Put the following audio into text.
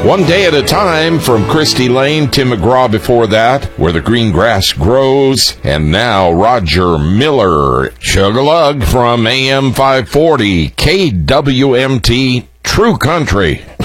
One Day at a Time from Christy Lane, Tim McGraw before that, Where the Green Grass Grows, and now Roger Miller, Chug-a-Lug from AM 540, KWMT, True Country.